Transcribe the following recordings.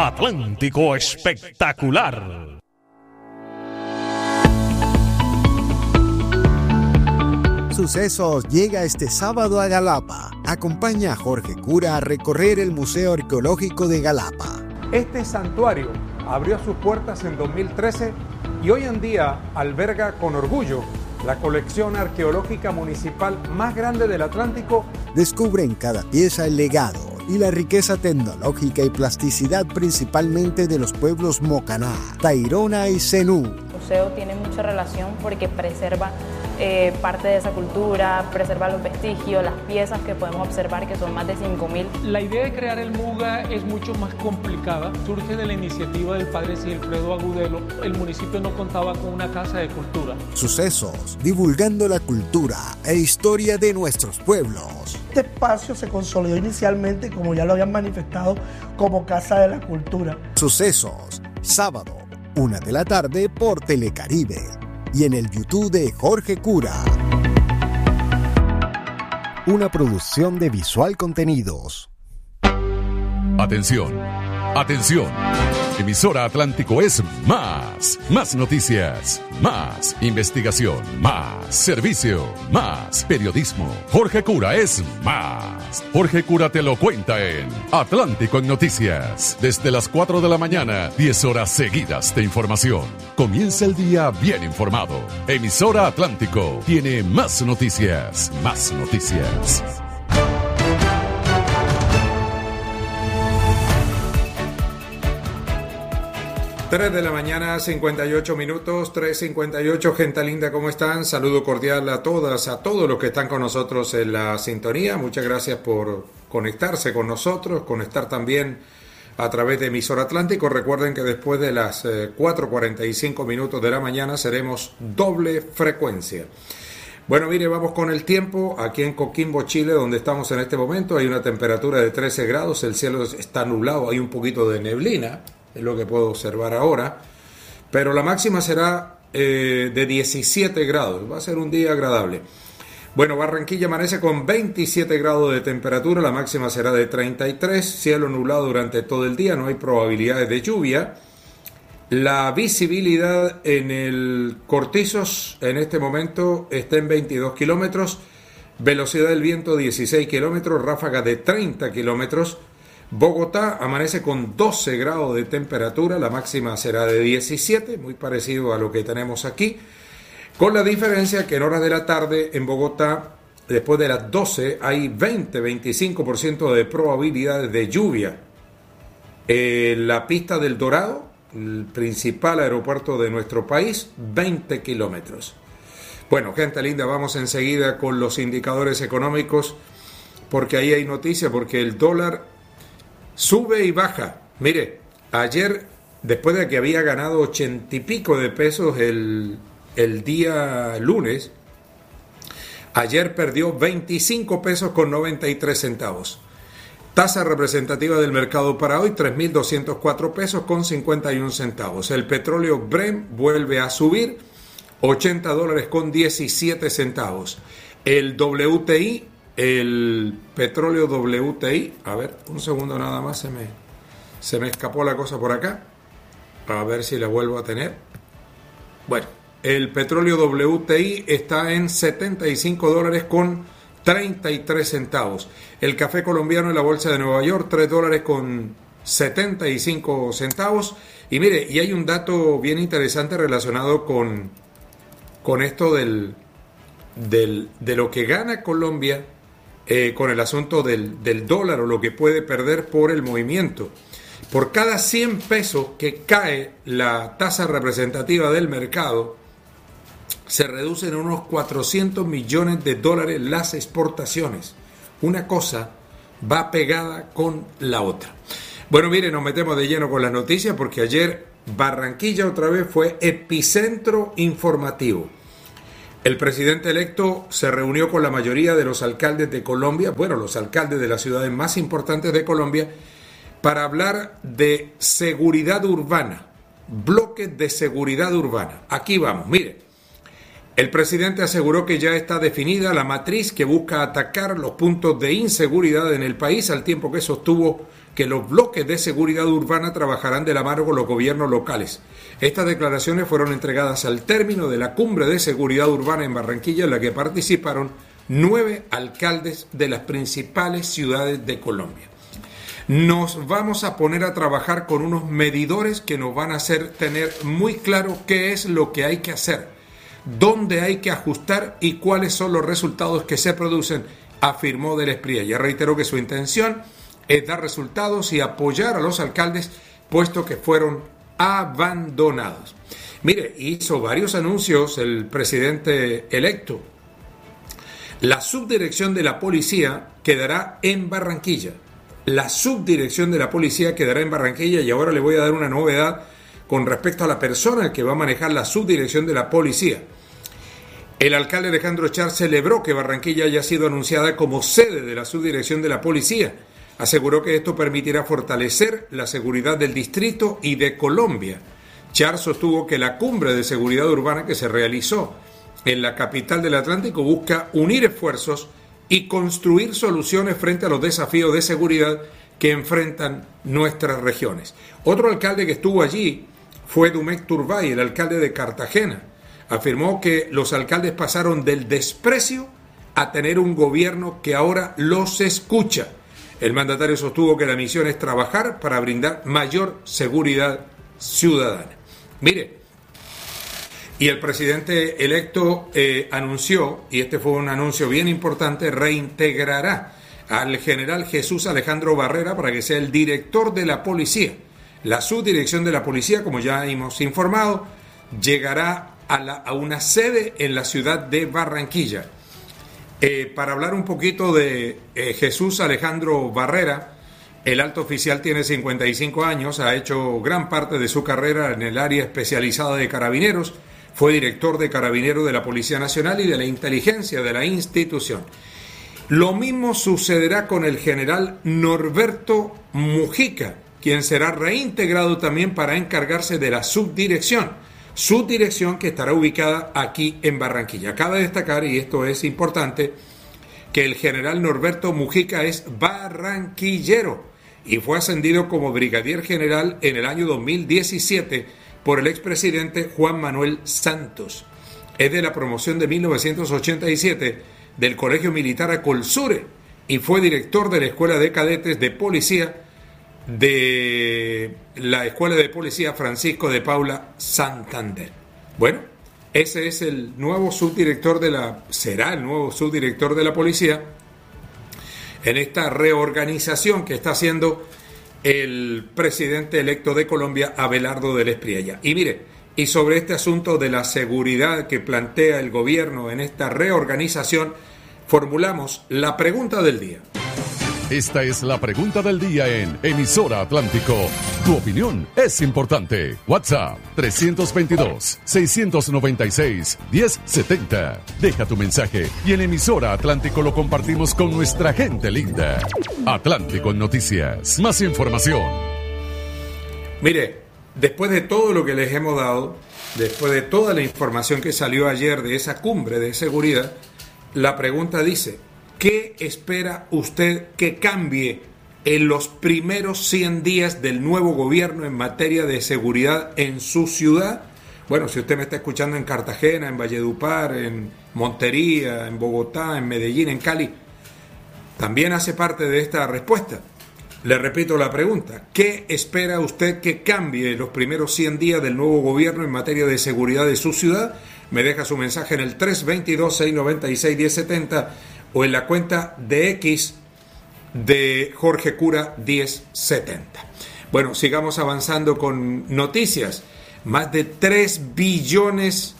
Atlántico Espectacular. Sucesos llega este sábado a Galapa. Acompaña a Jorge Cura a recorrer el Museo Arqueológico de Galapa. Este santuario abrió sus puertas en 2013 y hoy en día alberga con orgullo la colección arqueológica municipal más grande del Atlántico. Descubre en cada pieza el legado y la riqueza tecnológica y plasticidad principalmente de los pueblos Mocaná, Tairona y Zenú. El museo tiene mucha relación porque preserva parte de esa cultura, preserva los vestigios, las piezas que podemos observar, que son más de 5.000. La idea de crear el MUGA es mucho más complicada. Surge de la iniciativa del padre Sigfredo Agudelo. El municipio no contaba con una casa de cultura. Sucesos, divulgando la cultura e historia de nuestros pueblos. Este espacio se consolidó inicialmente, como ya lo habían manifestado, como Casa de la Cultura. Sucesos, sábado, 1 de la tarde por Telecaribe. Y en el YouTube de Jorge Cura. Una producción de Visual Contenidos. Atención, atención. Emisora Atlántico es más noticias, más investigación, más servicio, más periodismo. Jorge Cura es más. Jorge Cura te lo cuenta en Atlántico en Noticias. Desde las 4 de la mañana, 10 horas seguidas de información. Comienza el día bien informado. Emisora Atlántico tiene más noticias, más noticias. 3 de la mañana, 58 minutos, 3:58, gente linda, ¿cómo están? Saludo cordial a todas, a todos los que están con nosotros en la sintonía. Muchas gracias por conectarse con nosotros, conectar también a través de Emisora Atlántico. Recuerden que después de las 4:45 minutos de la mañana seremos doble frecuencia. Bueno, mire, vamos con el tiempo. Aquí en Coquimbo, Chile, donde estamos en este momento, hay una temperatura de 13 grados, el cielo está nublado, hay un poquito de neblina. Es lo que puedo observar ahora, pero la máxima será de 17 grados, va a ser un día agradable. Bueno, Barranquilla amanece con 27 grados de temperatura, la máxima será de 33, cielo nublado durante todo el día, no hay probabilidades de lluvia. La visibilidad en el Cortizos en este momento está en 22 kilómetros, velocidad del viento 16 kilómetros, ráfaga de 30 kilómetros. Bogotá amanece con 12 grados de temperatura, la máxima será de 17, muy parecido a lo que tenemos aquí, con la diferencia que en horas de la tarde en Bogotá, después de las 12, hay 20-25% de probabilidades de lluvia. La pista del Dorado, el principal aeropuerto de nuestro país, 20 kilómetros. Bueno, gente linda, vamos enseguida con los indicadores económicos, porque ahí hay noticia, porque el dólar sube y baja. Mire, ayer, después de que había ganado 80 y pico de pesos el día lunes, ayer perdió 25 pesos con 93 centavos. Tasa representativa del mercado para hoy, 3.204 pesos con 51 centavos. El petróleo Brent vuelve a subir, $80 con 17 centavos. El WTI, el petróleo WTI, a ver, un segundo nada más, se me escapó la cosa por acá, a ver si la vuelvo a tener. Bueno, el petróleo WTI está en $75 con 33 centavos. El café colombiano en la bolsa de Nueva York, $3 con 75 centavos. Y mire, y hay un dato bien interesante relacionado con esto de lo que gana Colombia con el asunto del dólar o lo que puede perder por el movimiento. Por cada 100 pesos que cae la tasa representativa del mercado, se reducen unos $400 millones las exportaciones. Una cosa va pegada con la otra. Bueno, mire, nos metemos de lleno con las noticias porque ayer Barranquilla otra vez fue epicentro informativo. El presidente electo se reunió con la mayoría de los alcaldes de Colombia, bueno, los alcaldes de las ciudades más importantes de Colombia, para hablar de seguridad urbana, bloques de seguridad urbana. Aquí vamos, mire, El presidente aseguró que ya está definida la matriz que busca atacar los puntos de inseguridad en el país, al tiempo que sostuvo que los bloques de seguridad urbana trabajarán de la mano con los gobiernos locales. Estas declaraciones fueron entregadas al término de la cumbre de seguridad urbana en Barranquilla, en la que participaron 9 alcaldes de las principales ciudades de Colombia. Nos vamos a poner a trabajar con unos medidores que nos van a hacer tener muy claro qué es lo que hay que hacer, dónde hay que ajustar y cuáles son los resultados que se producen, afirmó Del Espriella. Reiteró que su intención es dar resultados y apoyar a los alcaldes, puesto que fueron abandonados. Mire, hizo varios anuncios el presidente electo. La subdirección de la policía quedará en Barranquilla. La subdirección de la policía quedará en Barranquilla, y ahora le voy a dar una novedad con respecto a la persona que va a manejar la subdirección de la policía. El alcalde Alejandro Char celebró que Barranquilla haya sido anunciada como sede de la subdirección de la policía. Aseguró que esto permitirá fortalecer la seguridad del distrito y de Colombia. Char sostuvo que la cumbre de seguridad urbana que se realizó en la capital del Atlántico busca unir esfuerzos y construir soluciones frente a los desafíos de seguridad que enfrentan nuestras regiones. Otro alcalde que estuvo allí fue Dumec Turbay, el alcalde de Cartagena. Afirmó que los alcaldes pasaron del desprecio a tener un gobierno que ahora los escucha. El mandatario sostuvo que la misión es trabajar para brindar mayor seguridad ciudadana. Mire, y el presidente electo anunció, y este fue un anuncio bien importante, reintegrará al general Jesús Alejandro Barrera para que sea el director de la policía. La subdirección de la policía, como ya hemos informado, llegará a una sede en la ciudad de Barranquilla. Para hablar un poquito de Jesús Alejandro Barrera, el alto oficial tiene 55 años, ha hecho gran parte de su carrera en el área especializada de carabineros, fue director de Carabineros de la Policía Nacional y de la inteligencia de la institución. Lo mismo sucederá con el general Norberto Mujica, quien será reintegrado también para encargarse de la subdirección que estará ubicada aquí en Barranquilla. Cabe destacar, y esto es importante, que el general Norberto Mujica es barranquillero y fue ascendido como brigadier general en el año 2017 por el expresidente Juan Manuel Santos. Es de la promoción de 1987 del Colegio Militar Acolsure y fue director de la Escuela de Cadetes de Policía de la Escuela de Policía Francisco de Paula Santander. Bueno, ese es el nuevo subdirector será el nuevo subdirector de la policía en esta reorganización que está haciendo el presidente electo de Colombia, Abelardo Del Espriella. Y mire, y sobre este asunto de la seguridad que plantea el gobierno en esta reorganización, formulamos la pregunta del día. Esta es la pregunta del día en Emisora Atlántico. Tu opinión es importante. WhatsApp 322-696-1070. Deja tu mensaje y en Emisora Atlántico lo compartimos con nuestra gente linda. Atlántico en Noticias. Más información. Mire, después de todo lo que les hemos dado, después de toda la información que salió ayer de esa cumbre de seguridad, la pregunta dice: ¿qué espera usted que cambie en los primeros 100 días del nuevo gobierno en materia de seguridad en su ciudad? Bueno, si usted me está escuchando en Cartagena, en Valledupar, en Montería, en Bogotá, en Medellín, en Cali, también hace parte de esta respuesta. Le repito la pregunta: ¿qué espera usted que cambie en los primeros 100 días del nuevo gobierno en materia de seguridad de su ciudad? Me deja su mensaje en el 322-696-1070 o en la cuenta de X de Jorge Cura 1070. Bueno, sigamos avanzando con noticias. Más de 3 billones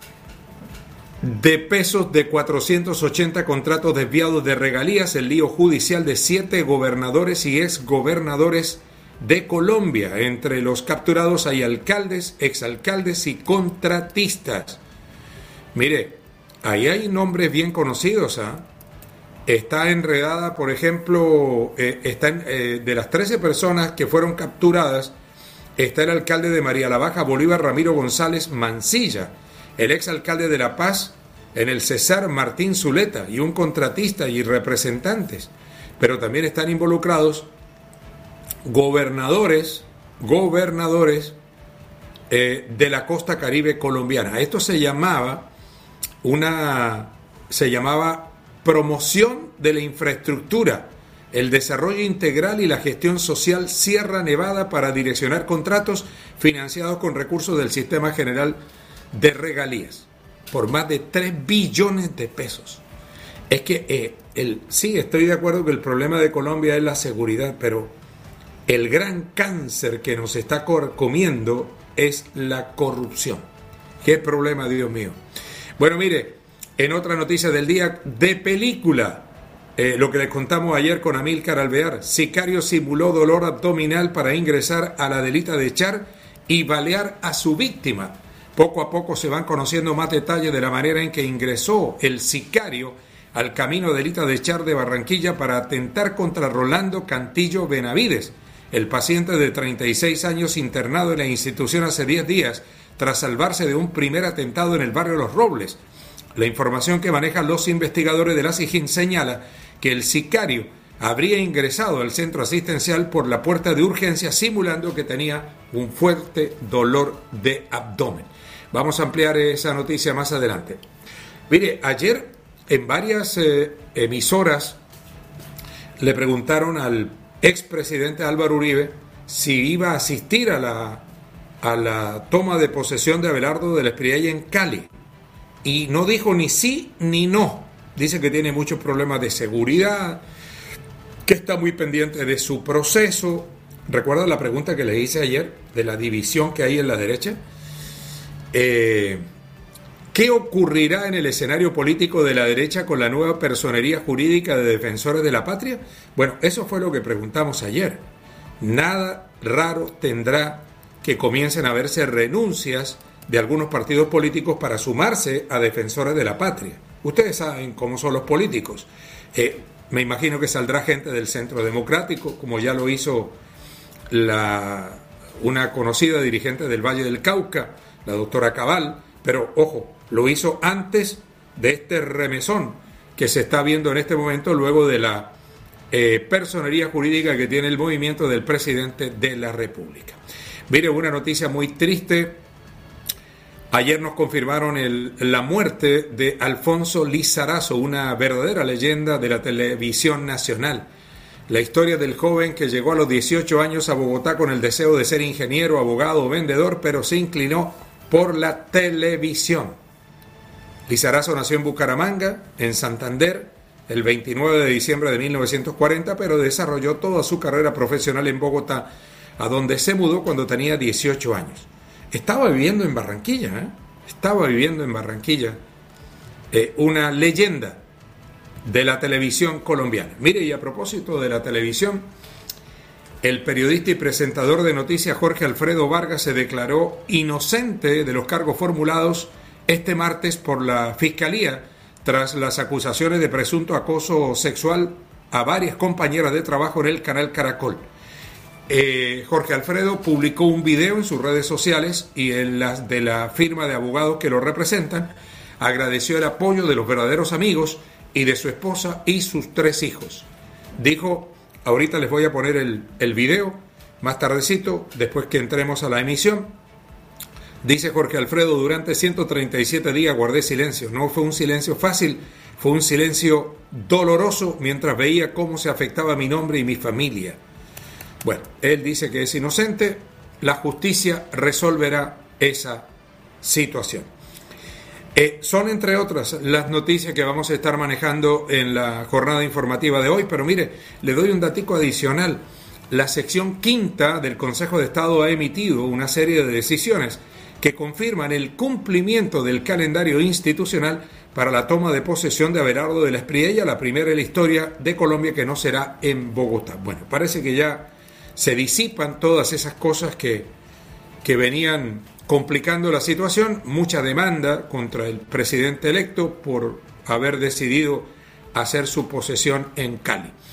de pesos de 480 contratos desviados de regalías, el lío judicial de 7 gobernadores y exgobernadores de Colombia. Entre los capturados hay alcaldes, exalcaldes y contratistas. Mire, ahí hay nombres bien conocidos, ¿ah? Está enredada, por ejemplo, de las 13 personas que fueron capturadas, está el alcalde de María la Baja, Bolívar Ramiro González Mancilla, el exalcalde de La Paz en el Cesar, Martín Zuleta, y un contratista y representantes. Pero también están involucrados gobernadores de la costa caribe colombiana. Esto se llamaba promoción de la infraestructura, el desarrollo integral y la gestión social Sierra Nevada para direccionar contratos financiados con recursos del Sistema General de Regalías por más de 3 billones de pesos. Es que sí, estoy de acuerdo que el problema de Colombia es la seguridad, pero el gran cáncer que nos está comiendo es la corrupción. ¿Qué problema, Dios mío? Bueno, mire, en otra noticia del día de película, lo que les contamos ayer con Amílcar Alvear, sicario simuló dolor abdominal para ingresar a la delita de Char y balear a su víctima. Poco a poco se van conociendo más detalles de la manera en que ingresó el sicario al camino delita de Char de Barranquilla para atentar contra Rolando Cantillo Benavides, el paciente de 36 años internado en la institución hace 10 días tras salvarse de un primer atentado en el barrio Los Robles. La información que manejan los investigadores de la SIJIN señala que el sicario habría ingresado al centro asistencial por la puerta de urgencia simulando que tenía un fuerte dolor de abdomen. Vamos a ampliar esa noticia más adelante. Mire, ayer en varias emisoras le preguntaron al expresidente Álvaro Uribe si iba a asistir a la toma de posesión de Abelardo del Espriella en Cali. Y no dijo ni sí ni no. Dice que tiene muchos problemas de seguridad, que está muy pendiente de su proceso. ¿Recuerda la pregunta que le hice ayer de la división que hay en la derecha? ¿Qué ocurrirá en el escenario político de la derecha con la nueva personería jurídica de Defensores de la Patria? Bueno, eso fue lo que preguntamos ayer. Nada raro tendrá que comiencen a verse renuncias de algunos partidos políticos para sumarse a Defensores de la Patria. Ustedes saben cómo son los políticos. Me imagino que saldrá gente del Centro Democrático, como ya lo hizo una conocida dirigente del Valle del Cauca, la doctora Cabal, pero ojo, lo hizo antes de este remesón que se está viendo en este momento luego de la personería jurídica que tiene el movimiento del presidente de la República. Mire, una noticia muy triste. Ayer nos confirmaron la muerte de Alfonso Lizarazo, una verdadera leyenda de la televisión nacional. La historia del joven que llegó a los 18 años a Bogotá con el deseo de ser ingeniero, abogado o vendedor, pero se inclinó por la televisión. Lizarazo nació en Bucaramanga, en Santander, el 29 de diciembre de 1940, pero desarrolló toda su carrera profesional en Bogotá, a donde se mudó cuando tenía 18 años. Estaba viviendo en Barranquilla, una leyenda de la televisión colombiana. Mire, y a propósito de la televisión, el periodista y presentador de noticias Jorge Alfredo Vargas se declaró inocente de los cargos formulados este martes por la Fiscalía tras las acusaciones de presunto acoso sexual a varias compañeras de trabajo en el canal Caracol. Jorge Alfredo publicó un video en sus redes sociales y en las de la firma de abogados que lo representan. Agradeció el apoyo de los verdaderos amigos y de su esposa y sus 3 hijos. Dijo, ahorita les voy a poner el video, más tardecito, después que entremos a la emisión. Dice Jorge Alfredo, durante 137 días guardé silencio. No fue un silencio fácil, fue un silencio doloroso mientras veía cómo se afectaba mi nombre y mi familia. Bueno, él dice que es inocente, la justicia resolverá esa situación. Son entre otras las noticias que vamos a estar manejando en la jornada informativa de hoy, pero mire, le doy un datico adicional. La sección 5ª del Consejo de Estado ha emitido una serie de decisiones que confirman el cumplimiento del calendario institucional para la toma de posesión de Abelardo del Espriella, la primera en la historia de Colombia que no será en Bogotá. Bueno, parece que ya se disipan todas esas cosas que venían complicando la situación. Mucha demanda contra el presidente electo por haber decidido hacer su posesión en Cali.